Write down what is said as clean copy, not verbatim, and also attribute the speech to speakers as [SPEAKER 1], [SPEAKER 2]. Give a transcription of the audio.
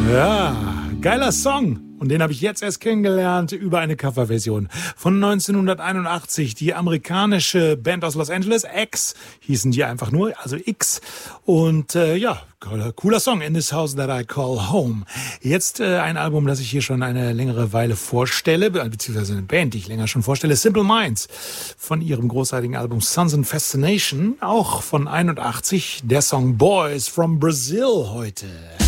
[SPEAKER 1] Ja, geiler Song. Und den habe ich jetzt erst kennengelernt über eine Coverversion von 1981. Die amerikanische Band aus Los Angeles, X, hießen die einfach nur, also X. Und ja, cooler Song, In This House That I Call Home. Jetzt ein Album, das ich hier schon eine längere Weile vorstelle, beziehungsweise eine Band, die ich länger schon vorstelle, Simple Minds, von ihrem großartigen Album Sons and Fascination, auch von 81, der Song Boys from Brazil heute.